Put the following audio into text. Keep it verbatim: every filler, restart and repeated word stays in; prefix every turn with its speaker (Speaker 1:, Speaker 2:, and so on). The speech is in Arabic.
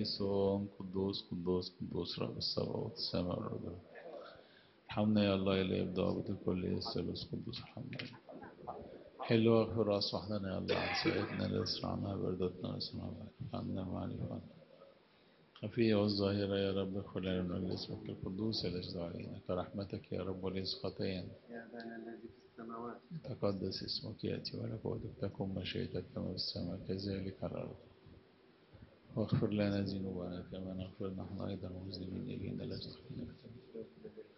Speaker 1: قديسون قدوس قدوس قدوس رب السماوات والسماء والأرض. ارحمنا يا الله اللي يبدأ عبد الكل الثالوث قدوس ارحمنا. حلو واغفر أصلحنا يا الله عن سيدنا لأسرعنا بردتنا وسمعنا ارحمنا معرفة خفية والظاهرة يا رب اغفر لنا من اسمك القدوس الأجد علينا كرحمتك يا رب وليس خطايانا.
Speaker 2: يا أبانا الذي في السماوات
Speaker 1: تقدس اسمك يأتي ملكوتك تكن مشيئتك كما في السماء كذلك على الأرض. واغفر لنا ذنوبنا كما نغفر نحن أيضا المذنبين إلينا لا تدخلنا في التجربة